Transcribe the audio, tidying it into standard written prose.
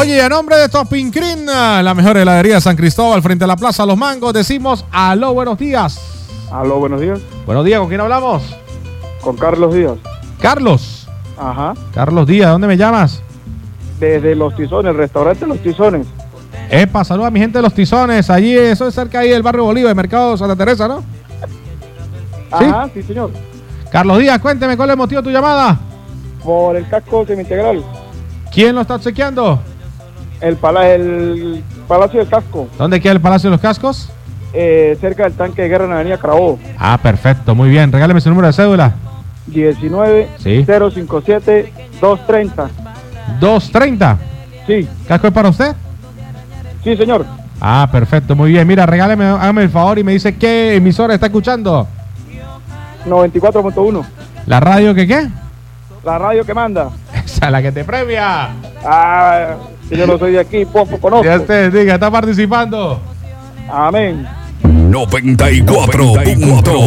Oye, a nombre de Topping Cream, la mejor heladería de San Cristóbal, frente a la Plaza Los Mangos, decimos aló, buenos días. Aló, buenos días. Buenos días, ¿con quién hablamos? Con Carlos Díaz. Carlos. Ajá. Carlos Díaz, ¿dónde me llamas? Desde Los Tizones, el restaurante Los Tizones. Epa, saluda a mi gente de Los Tizones. Allí, eso es cerca ahí del barrio Bolívar, el mercado Santa Teresa, ¿no? Ajá, sí, señor. Carlos Díaz, cuénteme, ¿cuál es el motivo de tu llamada? Por el casco semi-integral. ¿Quién lo está chequeando? El Palacio del Casco. ¿Dónde queda el Palacio de los Cascos? Cerca del tanque de guerra en la avenida Carabobo. Ah, perfecto, muy bien. Regáleme su número de cédula. 19 Sí. 057 230. 230. Sí, ¿Casco es para usted? sí, señor. Ah, perfecto, muy bien. Mira, regáleme, hágame el favor y me dice qué emisora está escuchando. 94.1. ¿La radio que qué? La radio que manda. Esa es la que te premia. Ah, yo no soy de aquí, poco conozco. Ya usted diga, está participando. Amén. 94.1